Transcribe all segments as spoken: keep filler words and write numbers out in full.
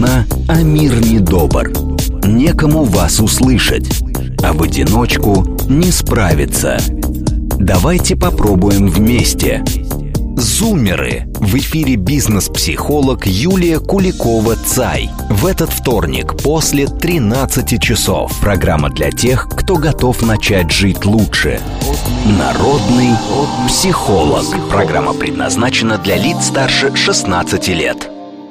темна, а мир недобр. Некому вас услышать, а в одиночку не справиться. Давайте попробуем вместе. Зумеры. В эфире бизнес-психолог Юлия Куликова-Цай. В этот вторник после тринадцати часов. Программа для тех, кто готов начать жить лучше. Народный психолог. Программа предназначена для лиц старше шестнадцати лет.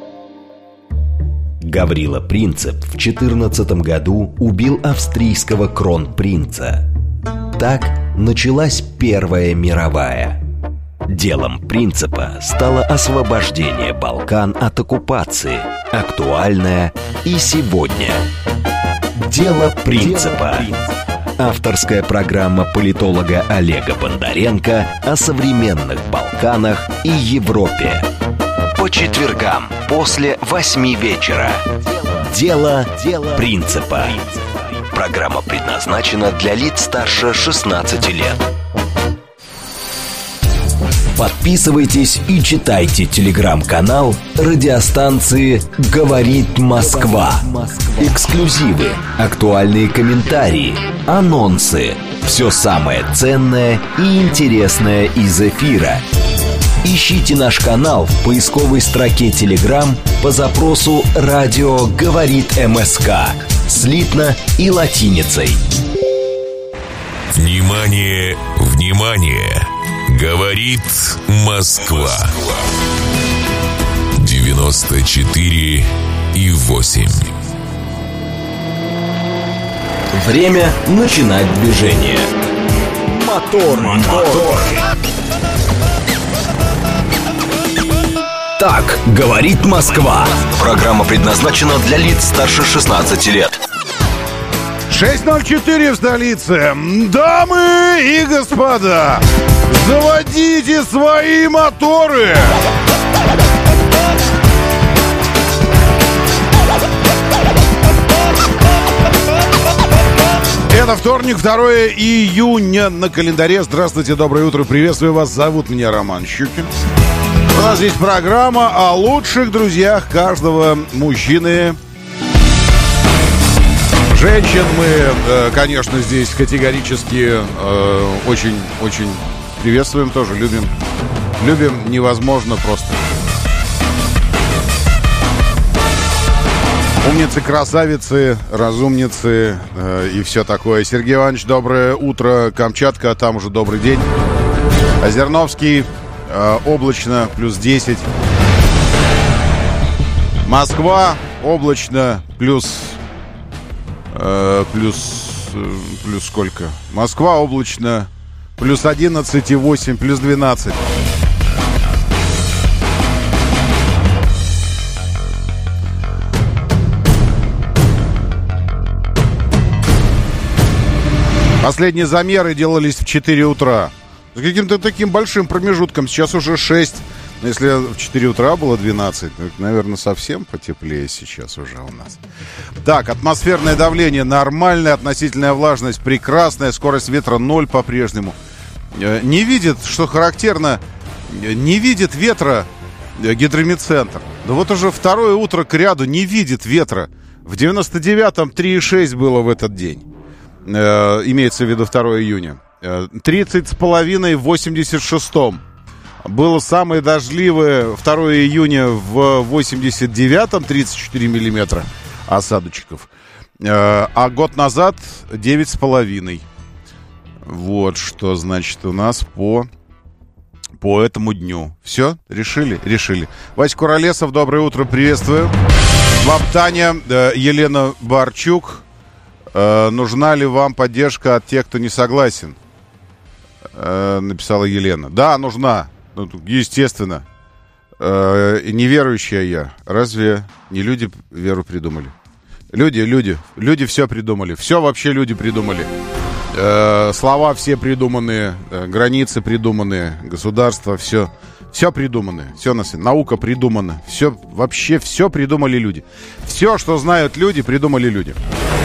Гаврила Принцип в четырнадцатом году убил австрийского кронпринца. Так началась Первая мировая. Делом Принципа стало освобождение Балкан от оккупации, актуальное и сегодня. Дело Принципа. Авторская программа политолога Олега Бондаренко о современных Балканах и Европе. По четвергам после восьми вечера. Дело Принципа. Программа предназначена для лиц старше шестнадцати лет. Подписывайтесь и читайте телеграм-канал радиостанции «Говорит Москва». Эксклюзивы, актуальные комментарии, анонсы. Все самое ценное и интересное из эфира. Ищите наш канал в поисковой строке Telegram по запросу «Радио говорит МСК» слитно и латиницей. Внимание, внимание! Говорит Москва. девяносто четыре и восемь. Время начинать движение. Мотор, мотор. Так говорит Москва. Программа предназначена для лиц старше шестнадцати лет. шесть ноль четыре в столице. Дамы и господа, заводите свои моторы. Это вторник, второе июня на календаре. Здравствуйте, доброе утро, приветствую вас. Зовут меня Роман Щукин. У нас здесь программа о лучших друзьях каждого мужчины. Женщин мы, конечно, здесь категорически очень-очень приветствуем тоже, любим. Любим невозможно просто. Умницы, красавицы, разумницы э, и все такое. Сергей Иванович, доброе утро. Камчатка, там уже добрый день. Озерновский, э, облачно, плюс десять. Москва, облачно, плюс... Э, плюс... Э, плюс сколько? Москва, облачно, плюс одиннадцать и восемь, плюс двенадцать. Последние замеры делались в четыре утра. С каким-то таким большим промежутком. Сейчас уже шесть. Но если в четыре утра было двенадцать, то, наверное, совсем потеплее сейчас уже у нас. Так, атмосферное давление нормальное, относительная влажность прекрасная, скорость ветра ноль по-прежнему. Не видит, что характерно, не видит ветра гидромедцентр. Да вот уже второе утро к ряду не видит ветра. В девяносто девятом три и шесть было в этот день. Э, имеется в виду второе июня. э, тридцать с половиной в восемьдесят шестом. Было самое дождливое второе июня в восемьдесят девятом, тридцать четыре миллиметра осадочков. э, А год назад девять с половиной. Вот что значит у нас по, по этому дню. Все? Решили? Решили. Вася Куролесов, доброе утро, приветствую. Вам Таня, э, Елена Барчук. Э, нужна ли вам поддержка от тех, кто не согласен? Э, написала Елена. Да, нужна. Ну, естественно. Э, неверующая я. Разве не люди веру придумали? Люди, люди. Люди все придумали. Все вообще люди придумали. Э, слова все придуманные. Э, границы придуманные. Государство, все. Все придумано. Все на свете. Наука придумана. Все, вообще все придумали люди. Все, что знают люди, придумали люди.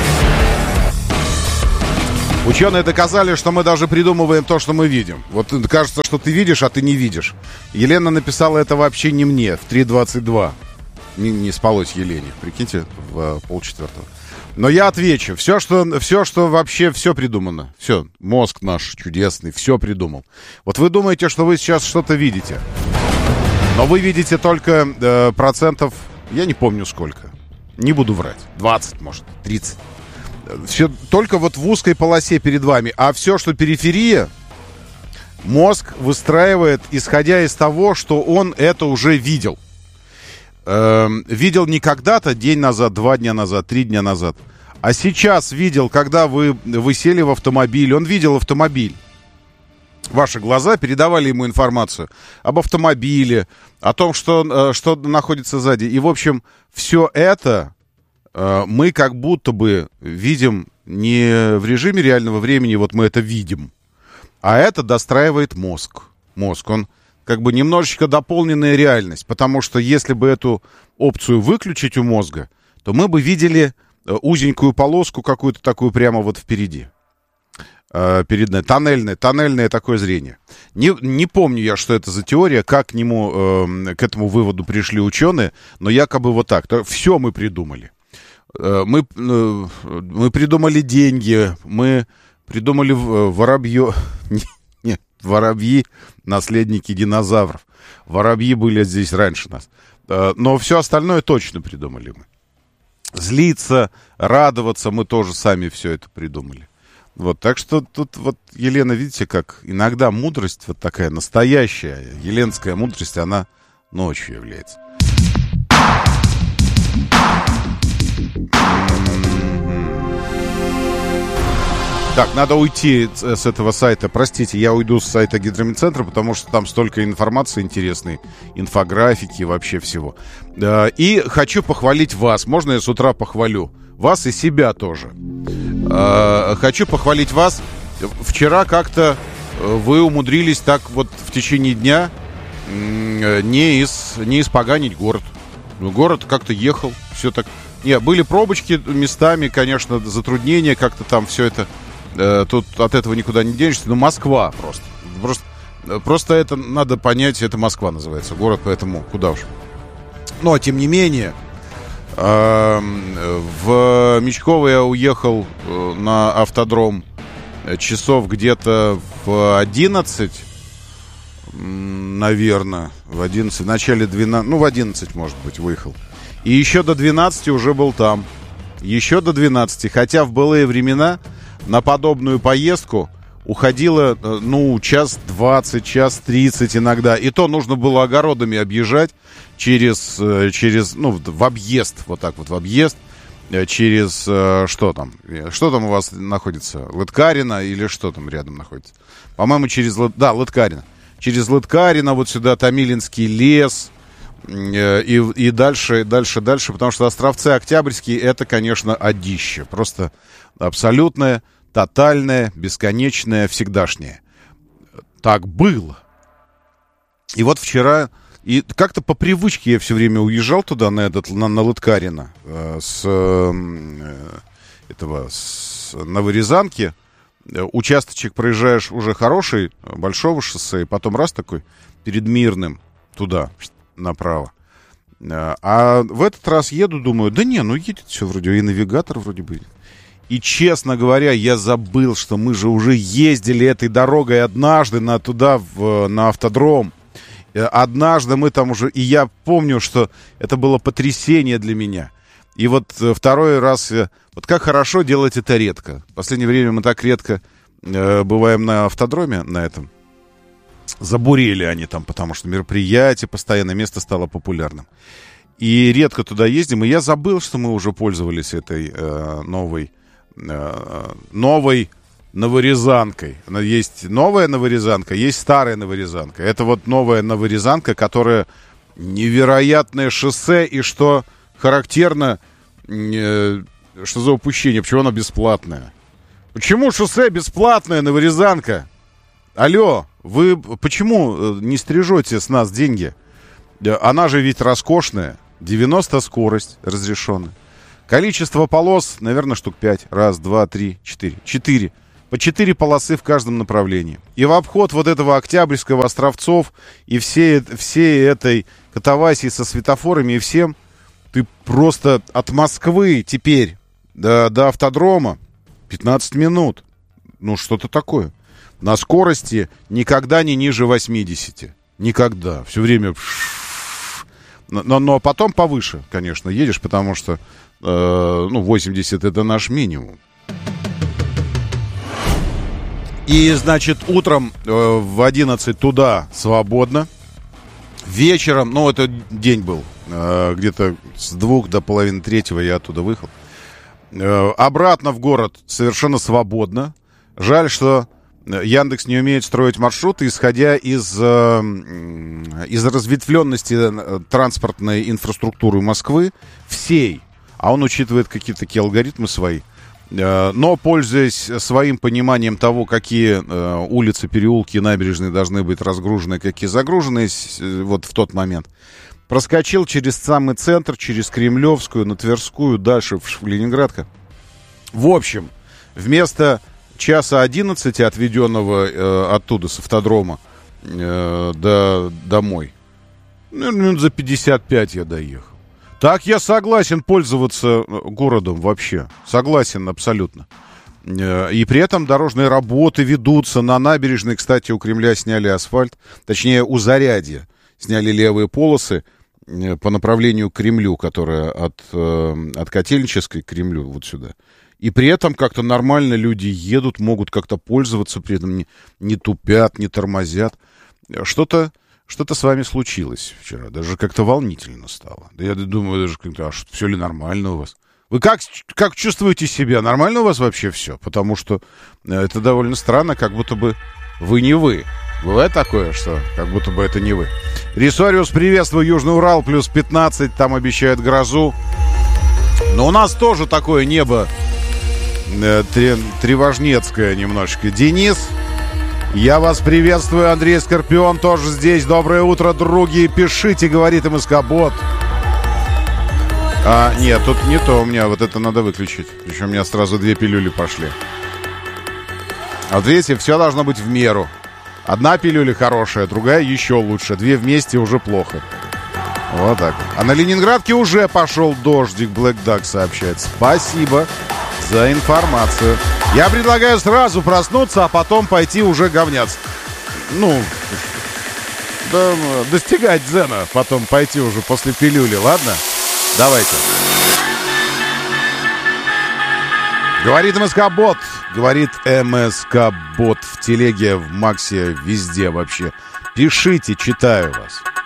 Ученые доказали, что мы даже придумываем то, что мы видим. Вот кажется, что ты видишь, а ты не видишь. Елена написала это вообще не мне в три двадцать два. не, не спалось Елене, прикиньте, в полчетвертого. Но я отвечу. Все, что, все, что вообще, все придумано. Все, мозг наш чудесный, все придумал. Вот вы думаете, что вы сейчас что-то видите. Но вы видите только э, процентов, я не помню сколько. Не буду врать. двадцать, может, тридцать. Все только вот в узкой полосе перед вами. А все, что периферия, мозг выстраивает, исходя из того, что он это уже видел. Э, видел не когда-то, день назад, два дня назад, три дня назад. А сейчас видел, когда вы, вы сели в автомобиль. Он видел автомобиль. Ваши глаза передавали ему информацию об автомобиле, о том, что, что находится сзади. И, в общем, все это э, мы как будто бы видим не в режиме реального времени, вот мы это видим, а это достраивает мозг. Мозг, он как бы немножечко дополненная реальность, потому что если бы эту опцию выключить у мозга, то мы бы видели узенькую полоску какую-то такую прямо вот впереди. Перед нами. Тоннельное, тоннельное такое зрение. Не, не помню я, что это за теория, как к нему, э, к этому выводу пришли ученые, но якобы вот так. Все мы придумали. Э, мы, э, мы придумали деньги, мы придумали воробье... Нет, воробьи, наследники динозавров. Воробьи были здесь раньше нас. Э, но все остальное точно придумали мы. Злиться, радоваться, мы тоже сами все это придумали. Вот, так что тут вот, Елена, видите, как иногда мудрость вот такая настоящая, еленская мудрость, она ночью является. Так, надо уйти с этого сайта. Простите, я уйду с сайта Гидромедцентра, потому что там столько информации интересной, инфографики, вообще всего. И хочу похвалить вас. Можно я с утра похвалю? Вас и себя тоже. Хочу похвалить вас. Вчера как-то вы умудрились так вот в течение дня не, из, не испоганить город. Город как-то ехал, все так... Не, были пробочки местами, конечно, затруднения, как-то там все это... Тут от этого никуда не денешься. Но Москва просто. Просто, просто это надо понять, это Москва называется город, поэтому куда уж. Но, тем не менее... В Мечково я уехал на автодром часов где-то в одиннадцать, наверное, в одиннадцать, в начале двенадцати, ну, в одиннадцать, может быть, выехал. И еще до двенадцати уже был там. Еще до двенадцати, хотя в былые времена на подобную поездку уходило, ну, час двадцать, час тридцать иногда. И то нужно было огородами объезжать через, через, ну, в объезд, вот так вот в объезд, через, что там, что там у вас находится, Лыткарино или что там рядом находится? По-моему, через, да, Лыткарино. Через Лыткарино вот сюда Томилинский лес и, и дальше, дальше, дальше, потому что Островцы Октябрьские, это, конечно, одище, просто абсолютное, тотальное, бесконечное, всегдашнее. Так было. И вот вчера... И как-то по привычке я все время уезжал туда, на, этот, на, на Лыткарино, э, с, э, этого, с Новорязанки. Участочек проезжаешь уже хороший, большого шоссе, и потом раз такой, перед Мирным, туда, направо. А в этот раз еду, думаю, да не, ну едет все вроде, и навигатор вроде бы. И, честно говоря, я забыл, что мы же уже ездили этой дорогой однажды на, туда, в, на автодром. Однажды мы там уже... И я помню, что это было потрясение для меня. И вот второй раз... Вот как хорошо делать это редко. В последнее время мы так редко э, бываем на автодроме, на этом. Забурели они там, потому что мероприятие постоянно, место стало популярным. И редко туда ездим. И я забыл, что мы уже пользовались этой э, новой... Э, новой... Новорязанкой. Есть новая Новорязанка, есть старая Новорязанка. Это вот новая Новорязанка, которая невероятное шоссе, и что характерно, э, что за упущение, почему оно бесплатное? Почему шоссе бесплатное, Новорязанка? Алло, вы почему не стрижете с нас деньги? Она же ведь роскошная, девяносто скорость разрешенная. Количество полос, наверное, штук пять. Раз, два, три, четыре. Четыре. По четыре полосы в каждом направлении. И в обход вот этого Октябрьского, Островцов и всей, всей этой катавасии со светофорами и всем Ты просто от Москвы теперь до, до автодрома пятнадцать минут. Ну, что-то такое. На скорости никогда не ниже восьмидесяти. Никогда. Все время... Но, но потом повыше, конечно, едешь, потому что э, ну, восемьдесят это наш минимум. И, значит, утром э, в одиннадцать туда свободно. Вечером, ну, это день был, э, где-то с двух до половины третьего я оттуда выехал. Э, обратно в город совершенно свободно. Жаль, что Яндекс не умеет строить маршруты, исходя из, э, из разветвленности транспортной инфраструктуры Москвы всей. А он учитывает какие-то такие алгоритмы свои. Э, но, пользуясь своим пониманием того, какие э, улицы, переулки, набережные должны быть разгружены, какие загружены э, вот в тот момент, проскочил через самый центр, через Кремлевскую, на Тверскую, дальше в Ленинградка. В общем, вместо... часа одиннадцати, отведенного э, оттуда, с автодрома, э, до, домой. Ну, минут за пятьдесят пять я доехал. Так я согласен пользоваться городом вообще. Согласен абсолютно. Э, и при этом дорожные работы ведутся. На набережной, кстати, у Кремля сняли асфальт. Точнее, у Зарядья сняли левые полосы э, по направлению к Кремлю, которая от, э, от Котельнической к Кремлю, вот сюда. И при этом как-то нормально люди едут, могут как-то пользоваться, при этом не, не тупят, не тормозят. Что-то, что-то с вами случилось вчера, даже как-то волнительно стало. Да я думаю, даже как-то, а что, все ли нормально у вас? Вы как, как чувствуете себя? Нормально у вас вообще все? Потому что это довольно странно, как будто бы вы не вы. Бывает такое, что как будто бы это не вы. Рисориус, приветствую, Южный Урал, плюс пятнадцать, там обещают грозу. Но у нас тоже такое небо тревожнецкое немножечко. Денис, я вас приветствую. Андрей Скорпион тоже здесь. Доброе утро, други. Пишите, говорит МСК-бот. А, нет, тут не то у меня. Вот это надо выключить. Причем у меня сразу две пилюли пошли. А вот видите, все должно быть в меру. Одна пилюля хорошая, другая еще лучше. Две вместе уже плохо. Вот так. А на Ленинградке уже пошел дождик, Black Duck сообщает. Спасибо за информацию. Я предлагаю сразу проснуться, а потом пойти уже говняться. Ну, да, достигать дзена, потом пойти уже после пилюли, ладно? Давайте. Говорит МСК-бот. Говорит МСК-бот в телеге, в Максе, везде вообще. Пишите, читаю вас.